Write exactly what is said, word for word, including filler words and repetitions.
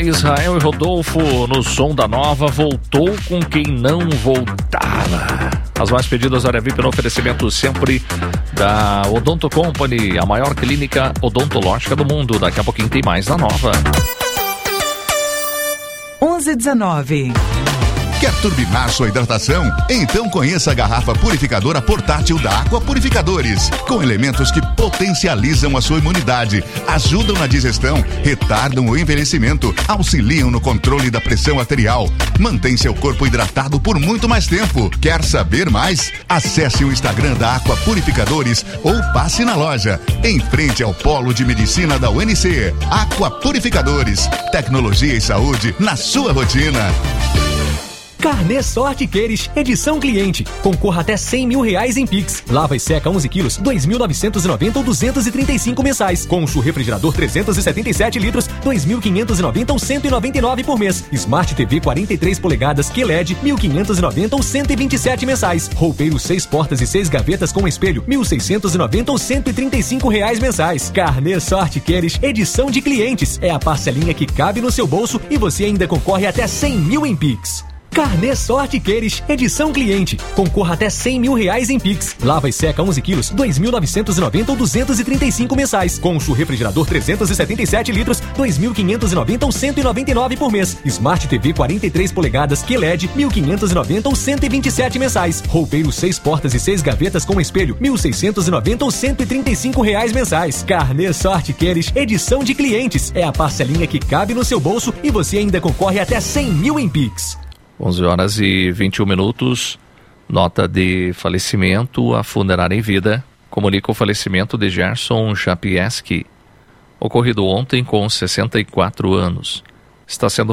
Israel e Rodolfo no Som da Nova. Voltou com quem não voltava. As mais pedidas da área V I P no oferecimento sempre da Odonto Company, a maior clínica odontológica do mundo. Daqui a pouquinho tem mais na Nova. onze e dezenove. Quer turbinar sua hidratação? Então conheça a garrafa purificadora portátil da Aqua Purificadores, com elementos que potencializam a sua imunidade, ajudam na digestão, retardam o envelhecimento, auxiliam no controle da pressão arterial, mantém seu corpo hidratado por muito mais tempo. Quer saber mais? Acesse o Instagram da Aqua Purificadores ou passe na loja, em frente ao Polo de Medicina da U N C. Aqua Purificadores, tecnologia e saúde na sua rotina. Carnê Sorte Queires, edição cliente. Concorra até cem mil reais em Pix. Lava e seca onze quilos, dois mil novecentos e noventa ou duzentos e trinta e cinco mensais. Concho refrigerador trezentos e setenta e sete litros, dois mil quinhentos e noventa ou cento e noventa e nove por mês. Smart T V quarenta e três polegadas Q L E D, mil quinhentos e noventa ou cento e vinte e sete mensais. Roupeiro seis portas e seis gavetas com espelho, mil seiscentos e noventa ou cento e trinta e cinco reais mensais. Carnê Sorte Queires, edição de clientes. É a parcelinha que cabe no seu bolso e você ainda concorre até cem mil em Pix. Carnê Sorte Queires, edição cliente. Concorra até cem mil reais em Pix. Lava e seca onze quilos, dois mil novecentos e noventa ou duzentos e trinta e cinco mensais. Concho refrigerador trezentos e setenta e sete litros, dois mil quinhentos e noventa ou cento e noventa e nove por mês. Smart T V quarenta e três polegadas Q L E D, mil quinhentos e noventa ou cento e vinte e sete mensais. Roupeiro seis portas e seis gavetas com espelho, mil seiscentos e noventa ou cento e trinta e cinco reais mensais. Carnê Sorte Queires, edição de clientes. É a parcelinha que cabe no seu bolso e você ainda concorre até cem mil em Pix. onze horas e vinte e um minutos, nota de falecimento. A Funerária em Vida comunica o falecimento de Gerson Japieski, ocorrido ontem com sessenta e quatro anos. Está sendo